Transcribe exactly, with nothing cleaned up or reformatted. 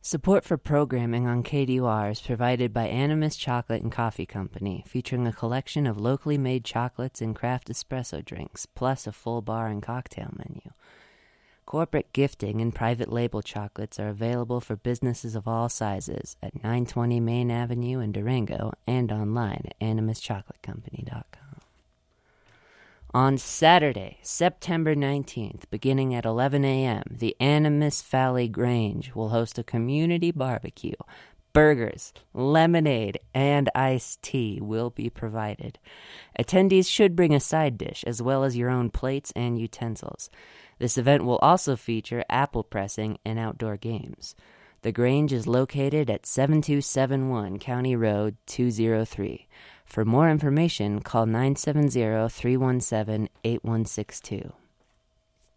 Support for programming on K D U R is provided by Animus Chocolate and Coffee Company, featuring a collection of locally made chocolates and craft espresso drinks, plus a full bar and cocktail menu. Corporate gifting and private label chocolates are available for businesses of all sizes at nine twenty Main Avenue in Durango and online at animus chocolate company dot com. On Saturday, September nineteenth, beginning at eleven a.m., the Animus Valley Grange will host a community barbecue. Burgers, lemonade, and iced tea will be provided. Attendees should bring a side dish as well as your own plates and utensils. This event will also feature apple pressing and outdoor games. The Grange is located at seven two seven one County Road two oh three. For more information, call nine seven zero, three one seven, eight one six two.